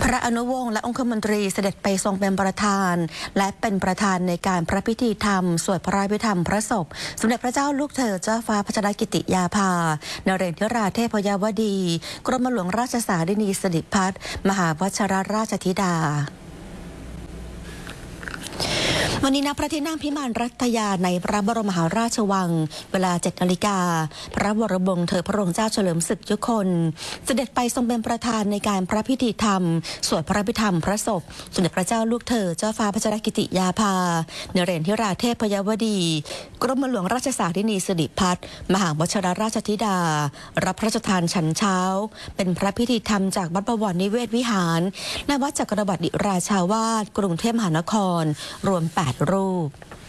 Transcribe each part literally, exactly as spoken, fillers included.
พระอนุวงศ์และองคมนตรีเสด็จไปทรงเป็นประธานและเป็นประธานในการพระพิธีธรรมสวดพระพิธรรมพระศพสมเด็จพระเจ้าลูกเธอเจ้าฟ้าพัชรกิติยาภานเรศวราเทพยวดีกรมหลวงราชสารินีสิริพัฒน์มหาวชิรราชธิดาวันนี้ณพระที่นั่งพิมานรัตยาในพระบรมมหาราชวังเวลาเจ็ดนาฬิกาพระวรวงศ์เธอพระองค์เจ้าเฉลิมศึกยุคนเสด็จไปทรงเป็นประธานในการพระพิธีธรรมสวดพระพิธรรมพระศพสมเด็จพระเจ้าลูกเธอเจ้าฟ้าพัชรกิติยาภานเรศวราเทพยวดีกรมหลวงราชสารินีสิริพัฒน์มหาวชิรราชธิดารับพระราชทานฉันเช้าเป็นพระพิธีธรรมจากวัดบวรนิเวศวิหารณวัดจักรวรรดิราชาวาสกรุงเทพมหานครรวมแปดรูป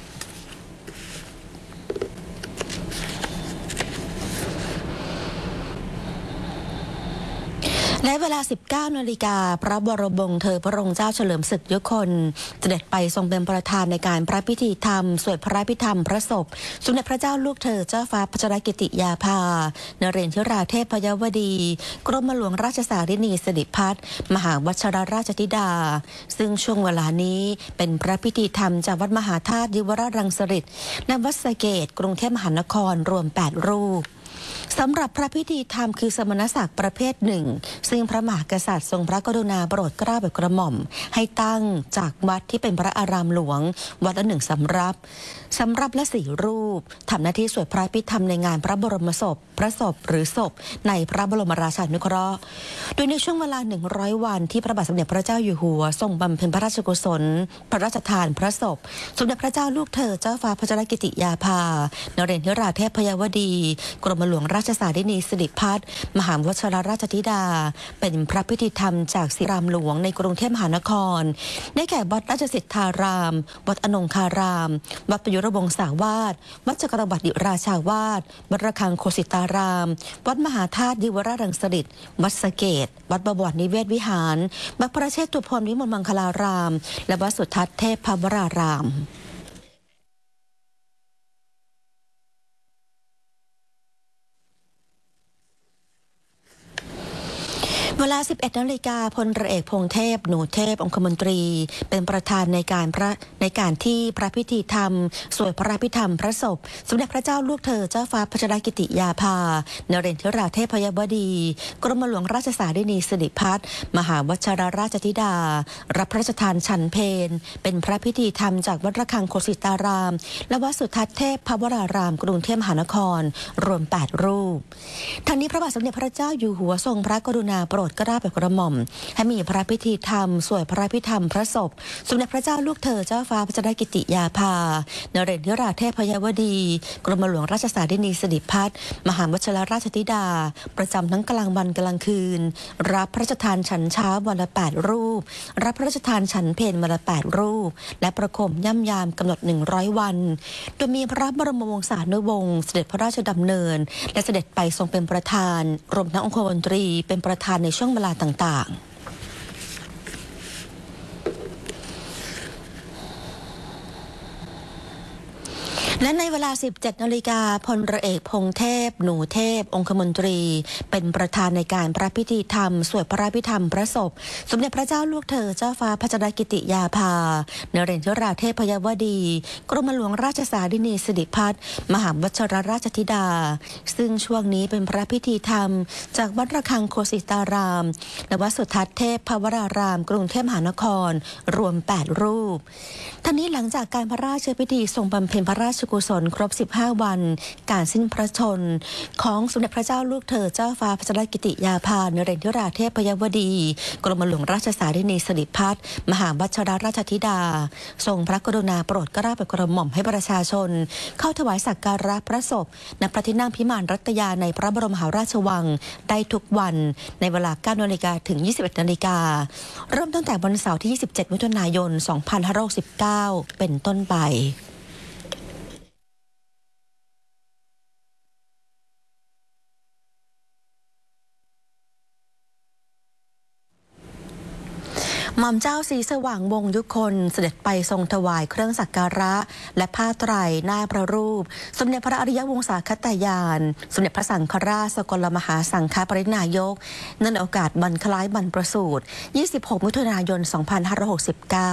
และเวลา สิบเก้านาฬิกาพระบรมวงศ์เธอพระองค์เจ้าเฉลิมศึกยุคนเสด็จไปทรงเป็นประธานในการพระพิธีธรรมสวดพระพิธรรมพระศพสมเด็จพระเจ้าลูกเธอเจ้าฟ้าพัชรกิติยาภานเรศวราเทพยวดีกรมหลวงราชสารินีสิริพัฒน์มหาวชิรราชธิดาซึ่งช่วงเวลานี้เป็นพระพิธีธรรมจากวัดมหาธาตุยิวราชรังสฤษฎ์ณวัดสะเกษกรุงเทพมหานครรวมแปดรูปสำหรับพระพิธีธรรมคือสมณศักดิ์ประเภทหนึ่งซึ่งพระมหากษัตริย์ทรงพระกรุณาโปรดเกล้าแบบกระหม่อมให้ตั้งจากวัดที่เป็นพระอารามหลวงวัดละหนึ่งสำรับสำรับและสี่รูปทำหน้าที่สวดพระพิธรรมในงานพระบรมศพพระศพหรือศพในพระบรมราชานุเคราะห์โดยในช่วงเวลาหนึ่งร้อยวันที่พระบาทสมเด็จพระเจ้าอยู่หัวทรงบำเพ็ญพระราชกุศลพระราชทานพระศพสมเด็จพระเจ้าลูกเธอเจ้าฟ้าพัชรกิติยาภานเรศวราเทพยวดีกรมหลวงราชสารินีสิริพัฒน์มหาวชิรราชธิดาเป็นพระพิธีธรรมจากศิรามหลวงในกรุงเทพมหานครได้แก่วัดราชสิทธารามวัดอนงคารามวัดประยุรวงศาวาสวัดจักรวรรดิราชาวาสวัดระฆังโคสิตารามวัดมหาธาตุยิวราชรังสฤษฎ์วัดสะเกษวัดบวรนิเวศวิหารวัดพระเชตุพนวิมลมังคลารามและวัดสุทัศน์เทพพวรารามเวลา สิบเอ็ดนาฬิกาพลเรือเอกพงษ์เทพหนูเทพองคมนตรีเป็นประธานในการพระในการที่พระพิธีธรรมสวดพระพิธรรมพระศพสมเด็จพระเจ้าลูกเธอเจ้าฟ้าพัชรกิติยาภานเรศวราเทพยวดีกรมหลวงราชสารินีสิริพัฒน์มหาวชิรราชธิดารับพระราชทานฉันเพลเป็นพระพิธีธรรมจากวัดระฆังโคสิตารามและวัดสุทัศน์เทพพวรารามกรุงเทพมหานครรวมแปดรูปทั้งนี้พระบาทสมเด็จพระเจ้าอยู่หัวทรงพระกรุณาโปรดเกล้าแบบกระหม่อมให้มีพระพิธีธรรมสวดพระพิธรรมพระศพสมเด็จพระเจ้าลูกเธอเจ้าฟ้าพัชรกิติยาภานเรศวราเทพยวดีกรมหลวงราชสารินีสิริพัฒน์มหาวชิรราชธิดาประจำทั้งกลางวันกลางคืนรับพระราชทานฉันเช้าวันละแปดรูปรับพระราชทานฉันเพลวันละแปดรูปและประคมย่ำยามกำหนดหนึ่งร้อยวันโดยมีพระบรมวงศานุวงศ์เสด็จพระราชดำเนินและเสด็จไปทรงเป็นประธานรวมทั้งองคมนตรีเป็นประธานในช่วงเวลาต่างๆและในเวลา สิบเจ็ดนาฬิกาพลเรือเอกพงษ์เทพหนูเทพองคมนตรีเป็นประธานในการพระพิธีธรรมสวดพระพิธรรมพระศพสมเด็จพระเจ้าลูกเธอเจ้าฟ้าพัชรกิติยาภานเรศวราเทพยวดีกรมหลวงราชสารินีสิริพัฒน์มหาวชิรราชธิดาซึ่งช่วงนี้เป็นพระพิธีธรรมจากวัดระฆังโคสิตารามและวัดสุทัศน์เทพพวรารามกรุงเทพมหานครรวมแปดรูปทั้งนี้หลังจากการพระราชพิธีทรงบำเพ็ญพระราชกุศลครบสิบห้าวันการสิ้นพระชนของสมเด็จพระเจ้าลูกเธอเจ้าฟ้าพัชรกิติยาภานเรศวราเทพยวดีกรมหลวงราชสารินีสิริพัฒน์มหาวชิรราชธิดาทรงพระกรุณาโปรดเกล้าแบบกระหม่อมให้ประชาชนเข้าถวายสักการะพระศพณพระที่นั่งพิมานรัตยาในพระบรมมหาราชวังได้ทุกวันในเวลา เก้านาฬิกาถึง ยี่สิบเอ็ดนาฬิกาเริ่มตั้งแต่วันเสาร์ที่ยี่สิบเจ็ดมิถุนายนสองพันห้าร้อยหกสิบเก้าเป็นต้นไปหม่อมเจ้าศรีสว่างวงศ์ยุคนเสด็จไปทรงถวายเครื่องสักการะและผ้าไตรหน้าพระรูปสมเด็จพระอริยวงศาคตายานสมเด็จพระสังฆราชสกลมหาสังฆปรินายกเนื่องในโอกาสวันคล้ายบรรพสูตรยี่สิบหกมิถุนายนสองพันห้าร้อยหกสิบเก้า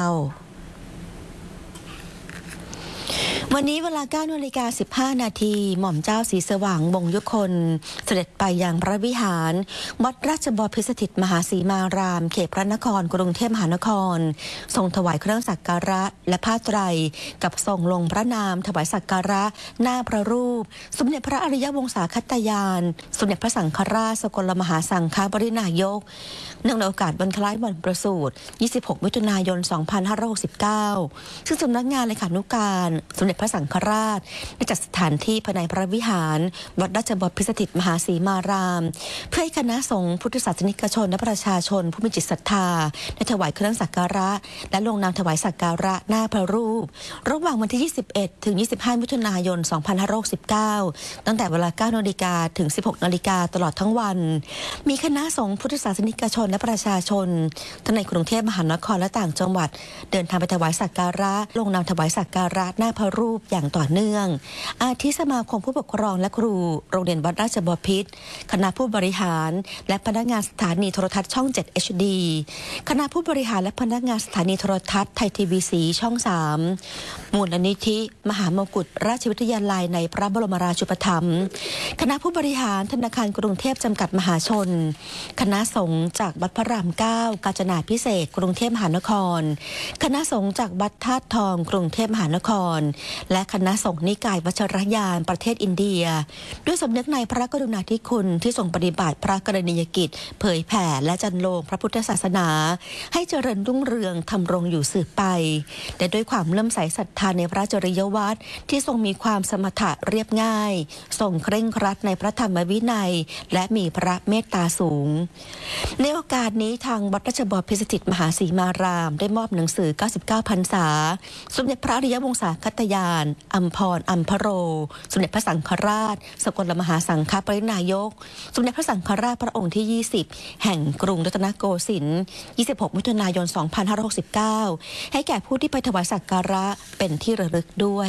วันนี้เวลา เก้านาฬิกาสิบห้านาที หม่อมเจ้าศรีสว่างวงศ์ยุคนเสด็จไปยังพระวิหารวัดราชบพิสถิตมหาสีมารามเขตพระนครกรุงเทพมหานครทรงถวายเครื่องสักการะและผ้าไตรกับทรงลงพระนามถวายสักการะหน้าพระรูปสมเด็จพระอริยวงศาคตายานสมเด็จพระสังฆราชสกลมหาสังฆปรินายกเนื่องในโอกาสวันคล้ายวันประสูติยี่สิบหกมิถุนายนสองพันห้าร้อยหกสิบเก้าซึ่งสำนักงานเลขานุการสมเด็จพระสังฆราชได้จัดสถานที่ภายในพระวิหารวัดราชบพิสถิตมหาสีมารามเพื่อให้คณะสงฆ์พุทธศาสนิกชนและประชาชนผู้มีจิตศรัทธาได้ถวายเครื่องสักการะและลงนามถวายสักการะหน้าพระรูประหว่างวันที่ยี่สิบเอ็ดถึงยี่สิบห้ามิถุนายนสองพันห้าร้อยหกสิบเก้าตั้งแต่เวลา เก้านาฬิกาถึงสิบหกนาฬิกาตลอดทั้งวันมีคณะสงฆ์พุทธศาสนิกชนและประชาชนทั้งในกรุงเทพมหานครและต่างจังหวัดเดินทางไปถวายสักการะลงนามถวายสักการะหน้าพระรูปอย่างต่อเนื่องอาทิสมาคมผู้ปกครองและครูโรงเรียนวัดราชบพิตรคณะผู้บริหารและพนักงานสถานีโทรทัศน์ช่อง เจ็ด เอช ดี คณะผู้บริหารและพนักงานสถานีโทรทัศน์ไทยทีวีสีช่อง สาม มูลนิธิมหามกุฏราชวิทยาลัยในพระบรมราชูปถัมภ์คณะผู้บริหารธนาคารกรุงเทพจำกัดมหาชนคณะสงฆ์จากวัดพระรามเก้ากาญจนาภิเษกกรุงเทพมหานครคณะสงฆ์จากวัดธาตุทองกรุงเทพมหานครและคณะสงฆ์นิกายวัชรยานประเทศอินเดียด้วยสำนึกในพระกรุณาธิคุณที่ทรงปฏิบัติพระกรณียกิจเผยแผ่และจันโลงพระพุทธศาสนาให้เจริญรุ่งเรืองทำรงอยู่สืบไปและด้วยความเลื่อมใสศรัทธาในพระจริยวัตรที่ทรงมีความสมถะเรียบง่ายทรงเคร่งครัดในพระธรรมวินัยและมีพระเมตตาสูงในโอกาสนี้ทางวัดราชบพิสถิตมหาสีมารามได้มอบหนังสือเก้าสิบเก้าพรรษาสมเด็จพระอริยวงศาคตายานอัมพรอัมพโรสมเด็จพระสังฆราชสกลมหาสังฆปรินายกสมเด็จพระสังฆราชพระองค์ที่ยี่สิบแห่งกรุงรัตนโกสินทร์ยี่สิบหกมิถุนายนสองพันห้าร้อยหกสิบเก้าให้แก่ผู้ที่ไปถวายสักการะเป็นที่ระลึกด้วย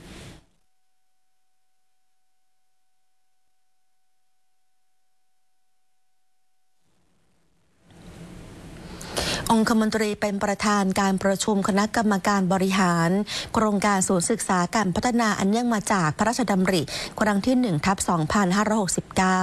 องคมนตรีเป็นประธานการประชุมคณะกรรมการบริหารโครงการศูนย์ศึกษาการพัฒนาอันเนื่องมาจากพระราชดำริครั้งที่หนึ่งทับสองพันห้าร้อยหกสิบเก้า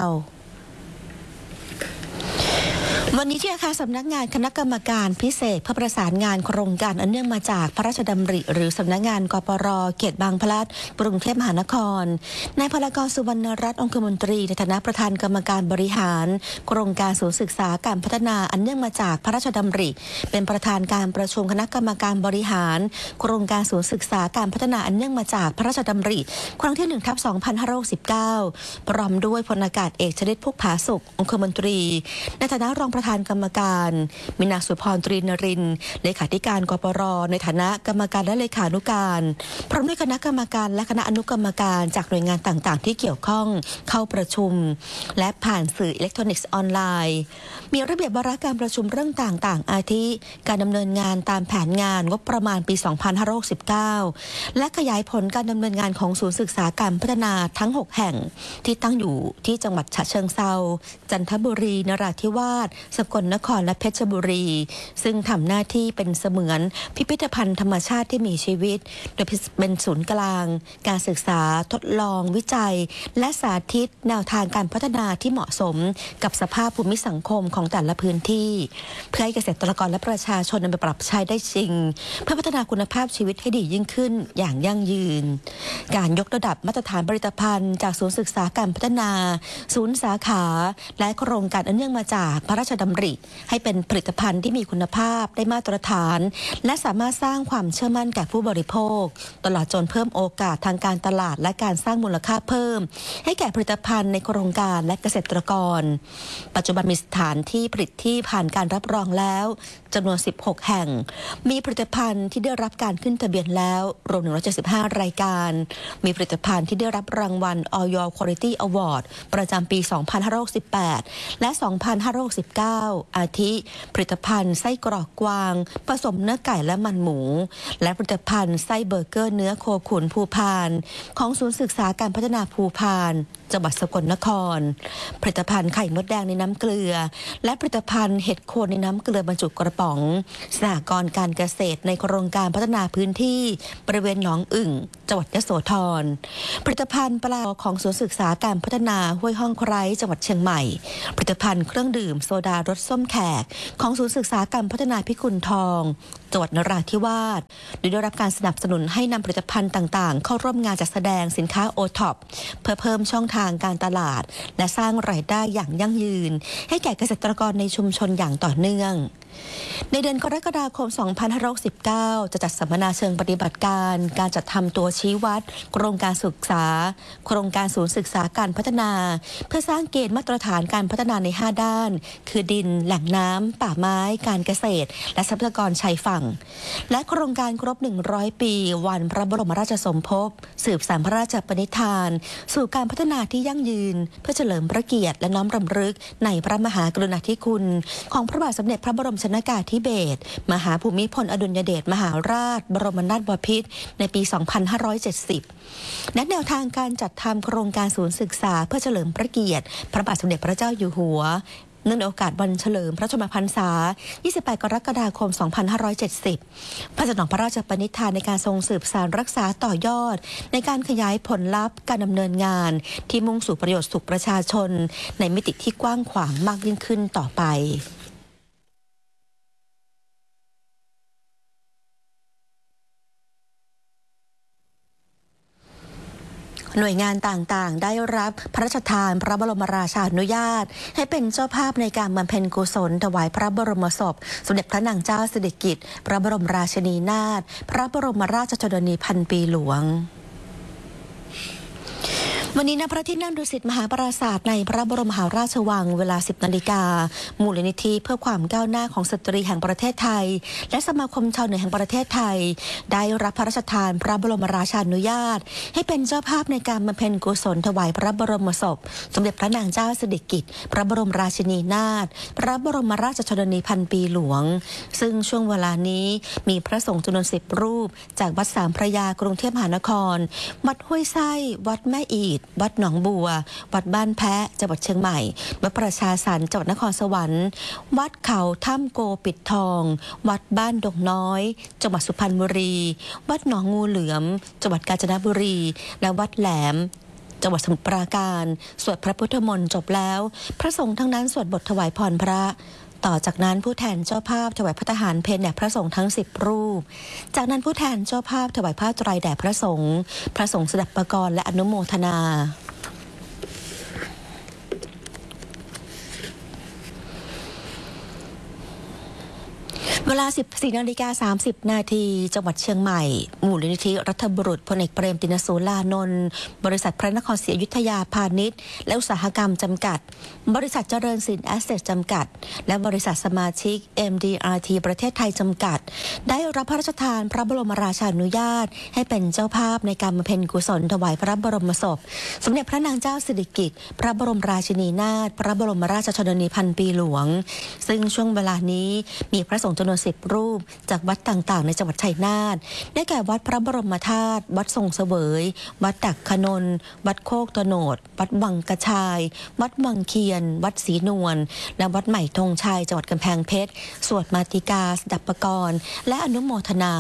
วันนี้ที่อาคารสำนักงานคณะกรรมการพิเศษเพื่อประสานงานโครงการอันเนื่องมาจากพระราชดำริหรือสำนักงานกปร.เขตบางพลัดกรุงเทพมหานครนายพลากรสุวรรณรัตน์องคมนตรีในฐานะประธานกรรมการบริหารโครงการศูนย์ศึกษาการพัฒนาอันเนื่องมาจากพระราชดำริเป็นประธานการประชุมคณะกรรมการบริหารโครงการศูนย์ศึกษาการพัฒนาอันเนื่องมาจากพระราชดำริครั้งที่หนึ่งทับสองพันห้าร้อยหกสิบเก้าพร้อมด้วยพลอากาศเอกชฤทธิ์พุกผาสุของคมนตรีในฐานะรองประธานกรรมการมีนางสุพรตรีนรินทร์เลขาธิการกปร.ในฐานะกรรมการและเลขานุการพร้อมด้วยคณะกรรมการและคณะอนุกรรมการจากหน่วยงานต่างๆที่เกี่ยวข้องเข้าประชุมและผ่านสื่ออิเล็กทรอนิกส์ออนไลน์มีระเบียบวาระการประชุมเรื่องต่างๆอาทิการดำเนินงานตามแผนงานงบประมาณปีสองพันห้าร้อยหกสิบเก้าและขยายผลการดำเนินงานของศูนย์ศึกษาการพัฒนาทั้งหกแห่งที่ตั้งอยู่ที่จังหวัดฉะเชิงเทราจันทบุรีนราธิวาสสกลนครและเพชรบุรีซึ่งทำหน้าที่เป็นเสมือนพิพิธภัณฑ์ธรรมชาติที่มีชีวิตโดยเป็นศูนย์กลางการศึกษาทดลองวิจัยและสาธิตแนวทางการพัฒนาที่เหมาะสมกับสภาพภูมิสังคมของแต่ละพื้นที่เพื่อให้เกษตรกรและประชาชนนำไปปรับใช้ได้จริงเพื่อพัฒนาคุณภาพชีวิตให้ดียิ่งขึ้นอย่างยั่งยืนการยกระดับมาตรฐานผลิตภัณฑ์จากศูนย์ศึกษาการพัฒนาศูนย์สาขาและโครงการอันเนื่องมาจากพระราชดำริให้เป็นผลิตภัณฑ์ที่มีคุณภาพได้มาตรฐานและสามารถสร้างความเชื่อมั่นแก่ผู้บริโภคตลอดจนเพิ่มโอกาสทางการตลาดและการสร้างมูลค่าเพิ่มให้แก่ผลิตภัณฑ์ในโครงการและเกษตรกรปัจจุบันมีสถานที่ผลิตที่ผ่านการรับรองแล้วจำนวนสิบหกแห่งมีผลิตภัณฑ์ที่ได้รับการขึ้นทะเบียนแล้วรวมหนึ่งร้อยเจ็ดสิบห้ารายการมีผลิตภัณฑ์ที่ได้รับรางวัล Oil Quality Award ประจำปีสองพันห้าร้อยหกสิบแปดและสองพันห้าร้อยหกสิบเก้าก้า อาทิผลิตภัณฑ์ไส้กรอกกวางผสมเนื้อไก่และมันหมูและผลิตภัณฑ์ไส้เบอร์เกอร์เนื้อโคขุนภูพานของศูนย์ศึกษาการพัฒนาภูพานจังหวัดสกลนครผลิตภัณฑ์ไข่มดแดงในน้ำเกลือและผลิตภัณฑ์เห็ดโคนในน้ำเกลือบรรจุกระป๋องสหกรณ์การเกษตรในโครงการพัฒนาพื้นที่บริเวณหนองอึ่งจังหวัดยโสธรผลิตภัณฑ์ปลาของศูนย์ศึกษาการพัฒนาห้วยห้องไคร้จังหวัดเชียงใหม่ผลิตภัณฑ์เครื่องดื่มโซดารสส้มแขกของศูนย์ศึกษาการพัฒนาพิกุลทองจังหวัดนราธิวาสโดยได้รับการสนับสนุนให้นำผลิตภัณฑ์ต่างๆเข้าร่วมงานจัดแสดงสินค้าโอท็อปเพื่อเพิ่มช่องทางการตลาดและสร้างรายได้อย่างยั่งยืนให้แก่เกษตรกรในชุมชนอย่างต่อเนื่องในเดือนกรกฎาคม สองพันห้าร้อยหกสิบเก้า จะจัดสัมมนาเชิงปฏิบัติการการจัดทำตัวชี้วัดโครงการศึกษาโครงการศูนย์ศึกษาการพัฒนาเพื่อสร้างเกณฑ์มาตรฐานการพัฒนาในห้าด้านคือดินแหล่งน้ำป่าไม้การเกษตรและทรัพยากรชายฝั่งและโครงการครบหนึ่งร้อยปีวันพระบรมราชสมภพสืบสานพระราชปณิธานสู่การพัฒนาที่ยั่งยืนเพื่อเฉลิมพระเกียรติและน้อมรำลึกในพระมหากรุณาธิคุณของพระบาทสมเด็จพระบรมชนกาธิเบศรมหาภูมิพลอดุลยเดชมหาราชบรมนาถบพิตรในปี สองพันห้าร้อยเจ็ดสิบ และแนวทางการจัดทำโครงการศูนย์ศึกษาเพื่อเฉลิมพระเกียรติพระบาทสมเด็จพระเจ้าอยู่หัวเนื่องในโอกาสวันเฉลิมพระชนมพรรษา ยี่สิบแปด กรกฎาคม สองพันห้าร้อยเจ็ดสิบ พระราชดำริพระราชปณิธานในการทรงสืบสานรักษาต่อยอดในการขยายผลลัพธ์การดำเนินงานที่มุ่งสู่ประโยชน์สุขประชาชนในมิติที่กว้างขวางมากยิ่งขึ้นต่อไปหน่วยงานต่างๆได้รับพระราชทานพระบรมราชานุญาตให้เป็นเจ้าภาพในการบำเพ็ญกุศลถวายพระบรมศพสมเด็จพระนางเจ้าสิริกิติ์พระบรมราชินีนาถพระบรมราชชนนีพันปีหลวงวันนี้ณพระที่นั่งดุสิตมหาปราสาทในพระบรมมหาราชวังเวลา สิบ นาฬิกามูลนิธิเพื่อความก้าวหน้าของสตรีแห่งประเทศไทยและสมาคมชาวเหนือแห่งประเทศไทยได้รับพระราชทานพระบรมราชานุญาตให้เป็นเจ้าภาพในการบำเพ็ญกุศลถวายพระบรมศพสมเด็จพระนางเจ้าสิริกิติ์พระบรมราชินีนาถพระบรมราชชนนีพันปีหลวงซึ่งช่วงเวลานี้มีพระสงฆ์จำนวนสิบรูปจากวัดสามพระยากรุงเทพมหานครวัดห้วยไส้วัดแม่อีดวัดหนองบัววัดบ้านแพะจังหวัดเชียงใหม่วัดประชาสรรค์จังหวัดนครสวรรค์วัดเขาถ้ำโกปิดทองวัดบ้านดงน้อยจังหวัดสุพรรณบุรีวัดหนองงูเหลือมจังหวัดกาญจนบุรีและวัดแหลมจังหวัดสมุทรปราการสวดพระพุทธมนต์จบแล้วพระสงฆ์ทั้งนั้นสวดบทถวายพรพระต่อจากนั้นผู้แทนเจ้าภาพถวายพระทหารเพลแด่พระสงฆ์ทั้งสิบรูปจากนั้นผู้แทนเจ้าภาพถวายผ้าไตรแด่พระสงฆ์พระสงฆ์สดับประกรณ์และอนุโมทนาเวลา สิบสี่ นาฬิกา สามสิบ นาทีจังหวัดเชียงใหม่มูลนิธิรัฐบุรุษพลเอกเปรมตินสูรานนท์บริษัทพระนครศรีอยุธยาพาณิชย์และอุตสาหกรรมจำกัดบริษัทเจริญสินแอสเซทจำกัดและบริษัทสมาชิก เอ็ม ดี อาร์ ที ประเทศไทยจำกัดได้รับพระราชทานพระบรมราชานุญาตให้เป็นเจ้าภาพในการบำเพ็ญกุศลถวายพระบรมศพสมเด็จพระนางเจ้าสิริกิติ์พระบรมราชินีนาถพระบรมราชชนนีพันปีหลวงซึ่งช่วงเวลานี้มีพระสงฆ์จำนวนสิบรูปจากวัดต่างๆในจังหวัดชัยนาทได้แก่วัดพระบรมธาตุวัดทรงเสวยวัดตักขนนวัดโคกตโนดวัดวังกระชายวัดวังเคียนวัดศรีนวลและวัดใหม่ธงชัยจังหวัดกำแพงเพชรสวดมาติกาสดับประกรณ์และอนุโมทนา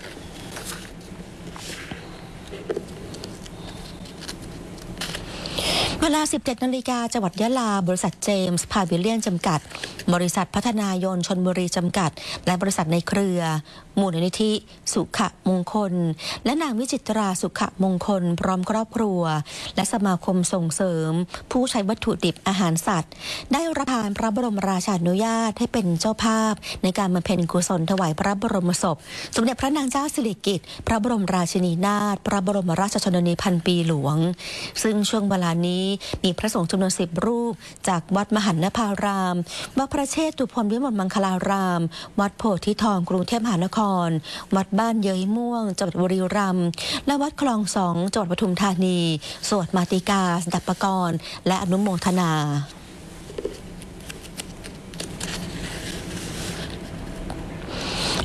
เวลา สิบเจ็ด นาฬิกาจังหวัดยะลาบริษัทเจมส์พาวิเลียนจำกัดบริษัทพัฒนายนชลบุรีจำกัดและบริษัทในเครือมูลนิธิสุขมงคลและนางวิจิตราสุขมงคลพร้อมครอบครัวและสมาคมส่งเสริมผู้ใช้วัตถุดิบอาหารสัตว์ได้รับทานพระบรมราชานุญาตให้เป็นเจ้าภาพในการบำเพ็ญกุศลถวายพระบรมศพสมเด็จพระนางเจ้าสิริกิติ์พระบรมราชินีนาถพระบรมราชชนนีพันปีหลวงซึ่งช่วงเวลานี้มีพระสงฆ์จำนวนสิบรูปจากวัดมหันนภารามวัดพระเชตุพนวิมลมังคลารามวัดโพธิทองกรุงเทพมหานครวัดบ้านเย้ยม่วงจังหวัดบุรีรัมย์และวัดคลองสองจังหวัดปทุมธานีสวดมาติกาสดับประกรณ์และอนุโมทนา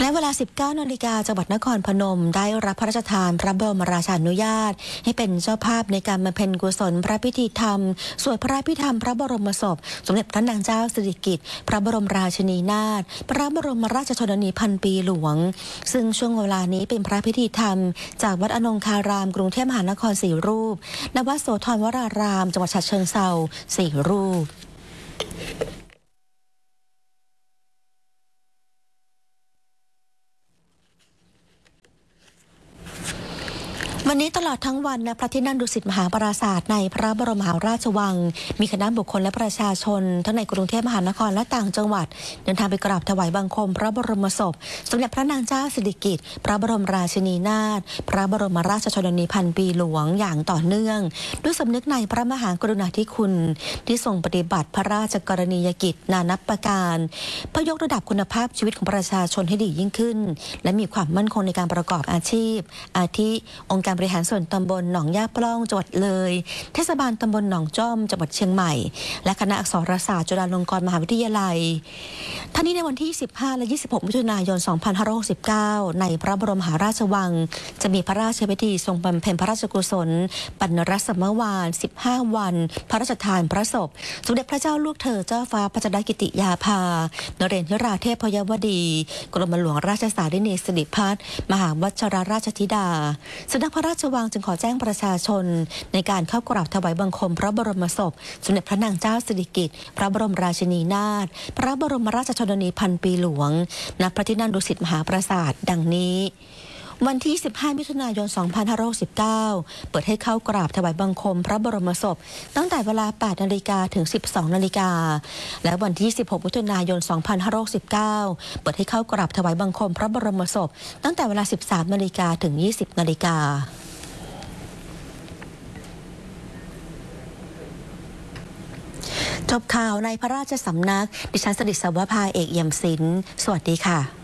และเวลา สิบเก้า นาฬิกาจังหวัดนครพนมได้รับพระราชทานพระบรมราชานุญาตให้เป็นเจ้าภาพในการบำเพ็ญกุศลพระพิธีธรรมสวดพระพิธรรมพระบรมศพสมเด็จพระนางเจ้าสิริกิติ์พระบรมราชินีนาถพระบรมราชชนนีพันปีหลวงซึ่งช่วงเวลานี้เป็นพระพิธีธรรมจากวัดอนงคารามกรุงเทพมหานครสี่รูปณวัดโสธรวรารามจังหวัดฉะเชิงเทราสี่รูปวันนี้ตลอดทั้งวันณพระที่นั่งดุสิตมหาปราสาทในพระบรมมหาราชวังมีคณะบุคคลและประชาชนทั้งในกรุงเทพมหานครและต่างจังหวัดเดินทางไปกราบถวายบังคมพระบรมศพสมเด็จพระนางเจ้าสิริกิติ์พระบรมราชินีนาถพระบรมราชชนนีพันปีหลวงอย่างต่อเนื่องด้วยสำนึกในพระมหากรุณาธิคุณที่ทรงปฏิบัติพระราชกรณียกิจนานับประการเพื่อยกระดับคุณภาพชีวิตของประชาชนให้ดียิ่งขึ้นและมีความมั่นคงในการประกอบอาชีพอาทิองค์การบริหารส่วนตำบลหนองย่าปล้องจังหวัดเลยเทศบาลตำบลหนองจ้อมจังหวัดเชียงใหม่และคณะอักษรศาสตร์จุฬาลงกรณ์มหาวิทยาลัยทั้งนี้ในวันที่ สิบห้า และ ยี่สิบหก มิถุนายน สองพันห้าร้อยหกสิบเก้า ในพระบรมมหาราชวังจะมีพระราชพิธีทรงบำเพ็ญพระราชกุศลปัณณรสมวาลสิบห้า วันพระราชทานพระศพสมเด็จพระเจ้าลูกเธอเจ้าฟ้าพัชรกิติยาภานเรนทราเทพยวดีกรมหลวงราชสารินีสิริพัฒน์มหาวชิรราชธิดาสำนักพระราชวังจึงขอแจ้งประชาชนในการเข้ากราบถวายบังคมพระบรมศพสมเด็จพระนางเจ้าสิริกิติ์พระบรมราชินีนาถพระบรมราชชนนีพันปีหลวงณพระที่นั่งดุสิตมหาปราสาทดังนี้วันที่ สิบห้า มิถุนายน สองพันห้าร้อยหกสิบเก้า เปิดให้เข้ากราบถวายบังคมพระบรมศพตั้งแต่เวลา แปด นาฬิกาถึง สิบสอง นาฬิกาและวันที่ สิบหก มิถุนายน สองพันห้าร้อยหกสิบเก้า เปิดให้เข้ากราบถวายบังคมพระบรมศพตั้งแต่เวลา สิบสาม นาฬิกาถึง ยี่สิบ นาฬิกาจบข่าวในพระราชสำนักดิฉันสดิษฐ์ สวภา เอกเอี่ยมศิลป์สวัสดีค่ะ